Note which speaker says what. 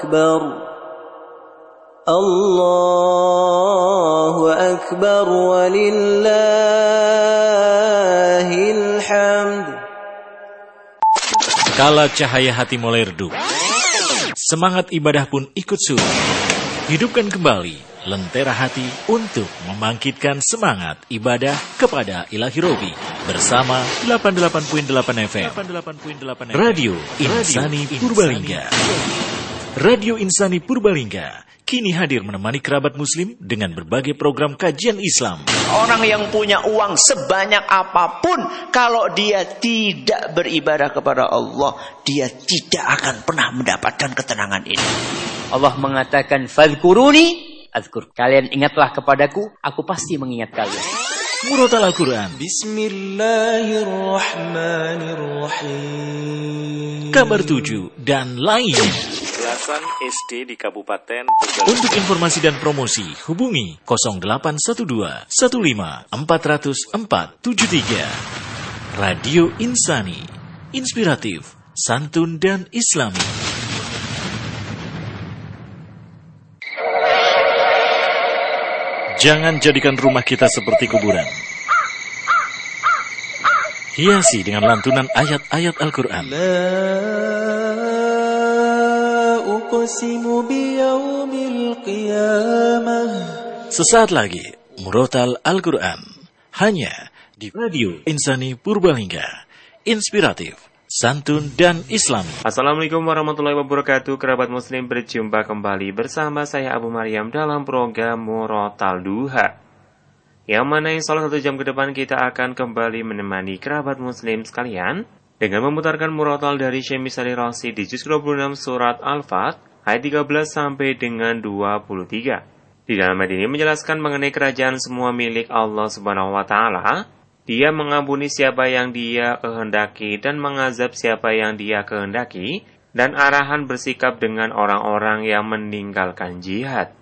Speaker 1: أكبر الله أكبر ولله الحمد.
Speaker 2: Kala cahaya hati mulai redup, semangat ibadah pun ikut surut. Hidupkan kembali lentera hati untuk membangkitkan semangat ibadah kepada Ilahi Robi bersama 88.8 FM Radio Insani Purbalingga. Radio Insani Purbalingga kini hadir menemani kerabat muslim dengan berbagai program kajian Islam.
Speaker 3: Orang yang punya uang sebanyak apapun, kalau dia tidak beribadah kepada Allah, dia tidak akan pernah mendapatkan ketenangan ini. Allah mengatakan, "Fadhkuruni azkur." Kalian ingatlah kepadaku, aku pasti mengingat kalian.
Speaker 2: Murotal Al-Quran,
Speaker 1: Bismillahirrahmanirrahim.
Speaker 2: Kabar 7 dan lainnya.
Speaker 4: Belasan SD di Kabupaten
Speaker 2: Untuk informasi dan promosi hubungi 0812 15 400 473. Radio Insani, inspiratif, santun dan islami. Jangan jadikan rumah kita seperti kuburan. Hiasi dengan lantunan ayat-ayat Al-Quran. Sesaat lagi, Murotal Al-Quran. Hanya di Radio Insani Purbalingga. Inspiratif, santun dan islami.
Speaker 4: Assalamualaikum warahmatullahi wabarakatuh. Kerabat muslim, berjumpa kembali bersama saya Abu Maryam dalam program Murotal Duha, yang mana salah 1 jam ke depan kita akan kembali menemani kerabat muslim sekalian dengan memutarkan murotal dari Syekh Misali Rasyid di juz 26 surat Al-Fat ayat 13 sampai dengan 23. Di dalam ayat ini menjelaskan mengenai kerajaan semua milik Allah Subhanahu wa taala. Dia mengampuni siapa yang Dia kehendaki dan mengazab siapa yang Dia kehendaki, dan arahan bersikap dengan orang-orang yang meninggalkan jihad.